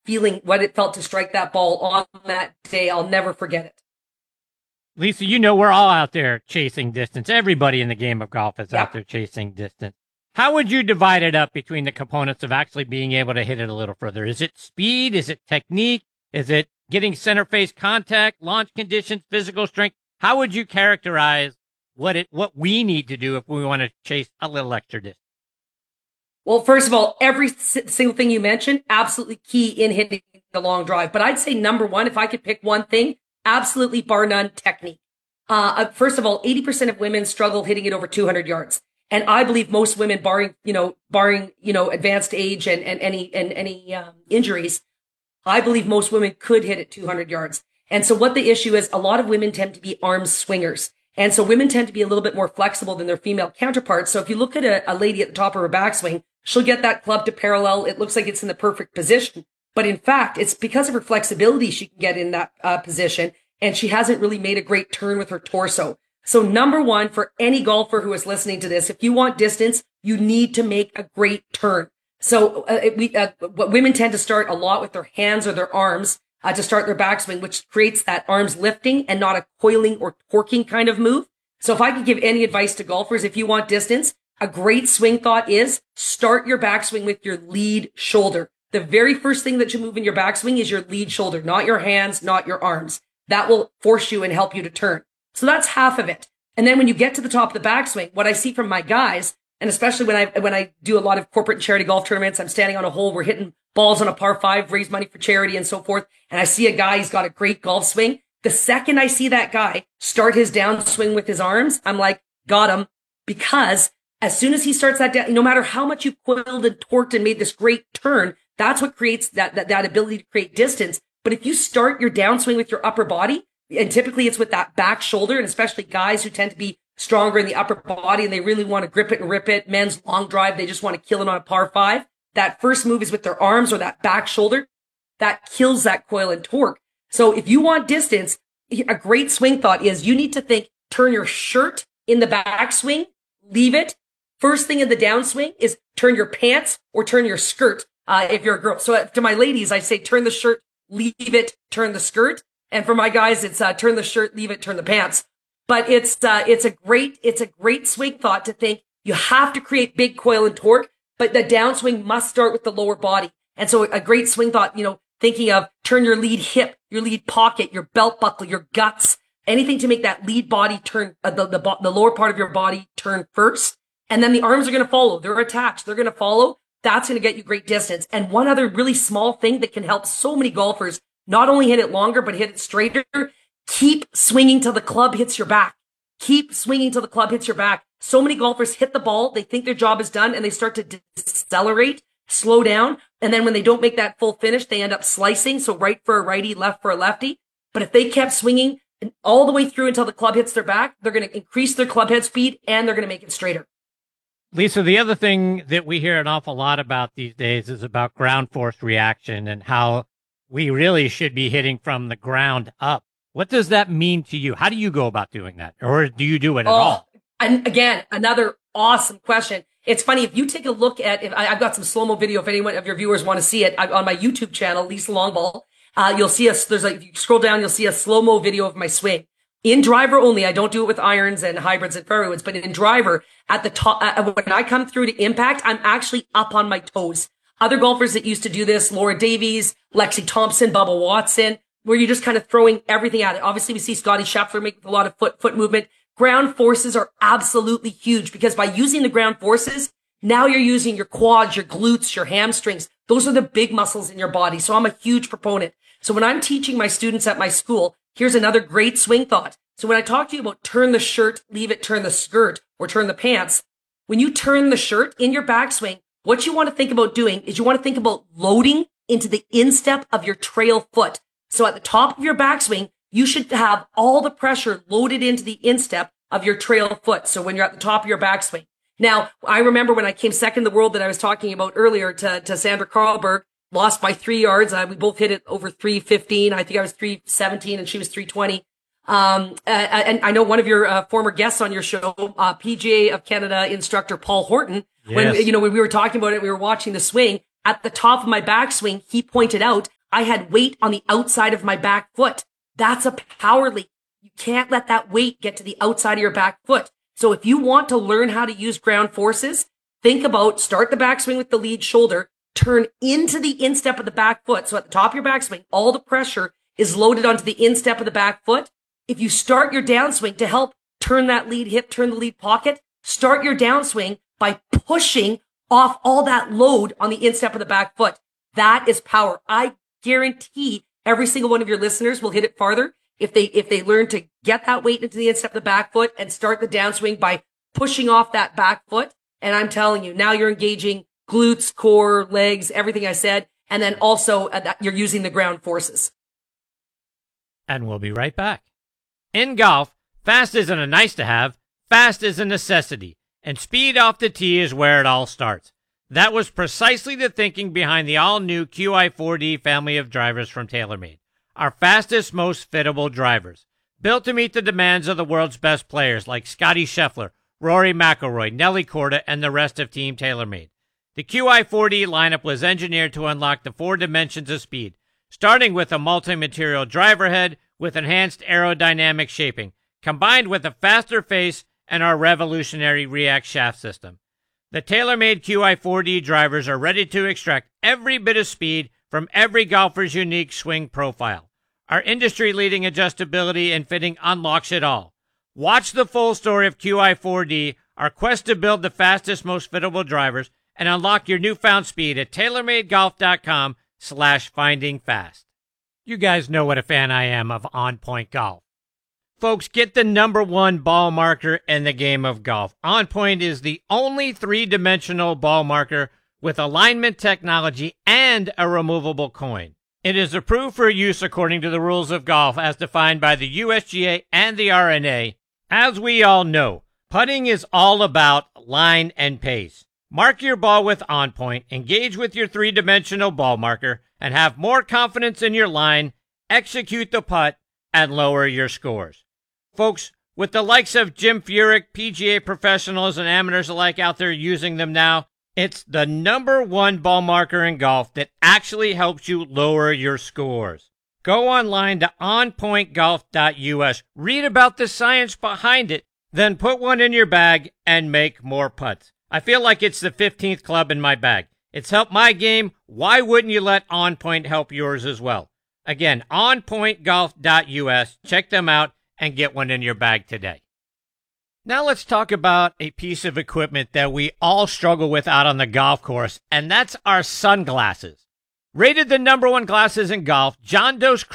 feeling what it felt to strike that ball on that day. I'll never forget it. Lisa, we're all out there chasing distance. Everybody in the game of golf is out there chasing distance. How would you divide it up between the components of actually being able to hit it a little further? Is it speed? Is it technique? Is it getting center face contact, launch conditions, physical strength? How would you characterize what we need to do if we want to chase a little extra distance? Well, first of all, every single thing you mentioned, absolutely key in hitting the long drive. But I'd say number one, if I could pick one thing, absolutely bar none, technique. First of all, 80% of women struggle hitting it over 200 yards. And I believe most women, barring advanced age and any injuries, I believe most women could hit it 200 yards. And so what the issue is, a lot of women tend to be arm swingers. And so women tend to be a little bit more flexible than their female counterparts. So if you look at a lady at the top of her backswing, she'll get that club to parallel. It looks like it's in the perfect position. But in fact, it's because of her flexibility she can get in that position. And she hasn't really made a great turn with her torso. So number one, for any golfer who is listening to this, if you want distance, you need to make a great turn. So women tend to start a lot with their hands or their arms to start their backswing, which creates that arms lifting and not a coiling or torquing kind of move. So if I could give any advice to golfers, if you want distance, a great swing thought is start your backswing with your lead shoulder. The very first thing that you move in your backswing is your lead shoulder, not your hands, not your arms. That will force you and help you to turn. So that's half of it. And then when you get to the top of the backswing, what I see from my guys, and especially when I do a lot of corporate and charity golf tournaments, I'm standing on a hole, we're hitting balls on a par 5, raise money for charity and so forth. And I see a guy, he's got a great golf swing. The second I see that guy start his downswing with his arms, I'm like, got him. Because as soon as he starts that down, no matter how much you coiled and torqued and made this great turn, that's what creates that ability to create distance. But if you start your downswing with your upper body, and typically it's with that back shoulder, and especially guys who tend to be stronger in the upper body and they really want to grip it and rip it, men's long drive, they just want to kill it on a par 5. That first move is with their arms or that back shoulder. That kills that coil and torque. So if you want distance, a great swing thought is you need to think, turn your shirt in the backswing, leave it. First thing in the downswing is turn your pants or turn your skirt if you're a girl. So to my ladies, I say turn the shirt, leave it, turn the skirt. And for my guys, it's turn the shirt, leave it, turn the pants. But it's a great swing thought to think you have to create big coil and torque, but the downswing must start with the lower body. And so a great swing thought, thinking of turn your lead hip, your lead pocket, your belt buckle, your guts, anything to make that lead body turn, the lower part of your body turn first. And then the arms are going to follow. They're attached. They're going to follow. That's going to get you great distance. And one other really small thing that can help so many golfers not only hit it longer, but hit it straighter. Keep swinging till the club hits your back. Keep swinging till the club hits your back. So many golfers hit the ball. They think their job is done and they start to decelerate, slow down. And then when they don't make that full finish, they end up slicing. So right for a righty, left for a lefty. But if they kept swinging all the way through until the club hits their back, they're going to increase their club head speed and they're going to make it straighter. Lisa, the other thing that we hear an awful lot about these days is about ground force reaction and how we really should be hitting from the ground up. What does that mean to you? How do you go about doing that? Or do you do it at all? And again, another awesome question. It's funny, if you take a look at, I've got some slow-mo video, if anyone of your viewers want to see it, on my YouTube channel, Lisa Longball, you'll see if you scroll down, you'll see a slow-mo video of my swing. In driver only, I don't do it with irons and hybrids and fairways, but in driver, at the top, when I come through to impact, I'm actually up on my toes. Other golfers that used to do this, Laura Davies, Lexi Thompson, Bubba Watson, where you're just kind of throwing everything at it. Obviously, we see Scotty Scheffler make a lot of foot movement. Ground forces are absolutely huge because by using the ground forces, now you're using your quads, your glutes, your hamstrings. Those are the big muscles in your body. So I'm a huge proponent. So when I'm teaching my students at my school, here's another great swing thought. So when I talk to you about turn the shirt, leave it, turn the skirt, or turn the pants, when you turn the shirt in your backswing, what you want to think about doing is you want to think about loading into the instep of your trail foot. So at the top of your backswing, you should have all the pressure loaded into the instep of your trail foot. So when you're at the top of your backswing. Now, I remember when I came second in the world that I was talking about earlier to Sandra Carlberg, lost by 3 yards. We both hit it over 315. I think I was 317 and she was 320. And I know one of your former guests on your show, PGA of Canada instructor Paul Horton, yes. when we were talking about it, we were watching the swing. At the top of my backswing, he pointed out I had weight on the outside of my back foot. That's a power lead. You can't let that weight get to the outside of your back foot. So if you want to learn how to use ground forces, think about start the backswing with the lead shoulder, turn into the instep of the back foot. So at the top of your backswing, all the pressure is loaded onto the instep of the back foot. If you start your downswing to help turn that lead hip, turn the lead pocket, start your downswing by pushing off all that load on the instep of the back foot. That is power. I guarantee every single one of your listeners will hit it farther if they learn to get that weight into the instep of the back foot and start the downswing by pushing off that back foot. And I'm telling you, now you're engaging glutes, core, legs, everything I said. And then also you're using the ground forces. And we'll be right back. In golf, fast isn't a nice to have, fast is a necessity. And speed off the tee is where it all starts. That was precisely the thinking behind the all-new QI4D family of drivers from TaylorMade. Our fastest, most fittable drivers. Built to meet the demands of the world's best players like Scottie Scheffler, Rory McIlroy, Nelly Korda, and the rest of Team TaylorMade. The QI4D lineup was engineered to unlock the 4 dimensions of speed, starting with a multi-material driver head with enhanced aerodynamic shaping, combined with a faster face and our revolutionary React shaft system. The TaylorMade QI4D drivers are ready to extract every bit of speed from every golfer's unique swing profile. Our industry-leading adjustability and fitting unlocks it all. Watch the full story of QI4D, our quest to build the fastest, most fittable drivers, and unlock your newfound speed at TaylorMadeGolf.com/findingfast. You guys know what a fan I am of On Point Golf. Folks, get the #1 ball marker in the game of golf. On Point is the only 3-dimensional ball marker with alignment technology and a removable coin. It is approved for use according to the rules of golf as defined by the USGA and the R&A. As we all know, putting is all about line and pace. Mark your ball with On Point, engage with your 3-dimensional ball marker, and have more confidence in your line, execute the putt, and lower your scores. Folks, with the likes of Jim Furyk, PGA professionals, and amateurs alike out there using them now, it's the #1 ball marker in golf that actually helps you lower your scores. Go online to onpointgolf.us, read about the science behind it, then put one in your bag and make more putts. I feel like it's the 15th club in my bag. It's helped my game. Why wouldn't you let On Point help yours as well? Again, onpointgolf.us. Check them out and get one in your bag today. Now let's talk about a piece of equipment that we all struggle with out on the golf course, and that's our sunglasses. Rated the #1 glasses in golf, John Doe's